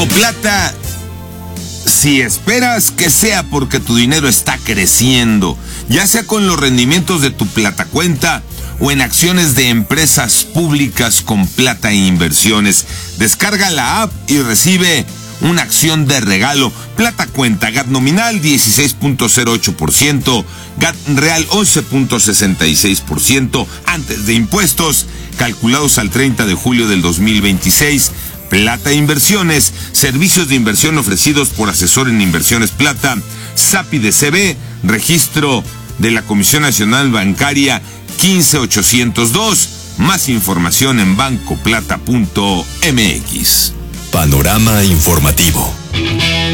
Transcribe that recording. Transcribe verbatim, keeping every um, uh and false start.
Plata, si esperas que sea porque tu dinero está creciendo, ya sea con los rendimientos de tu Plata Cuenta o en acciones de empresas públicas con Plata Inversiones, descarga la app y recibe una acción de regalo. Plata Cuenta, G A T nominal dieciséis punto cero ocho por ciento, G A T real once punto sesenta y seis por ciento antes de impuestos, calculados al treinta de julio del dos mil veintiséis. Plata Inversiones, servicios de inversión ofrecidos por Asesor en Inversiones Plata, SAPI de C B, registro de la Comisión Nacional Bancaria quince ochocientos dos. Más información en banco plata punto m x. Panorama informativo.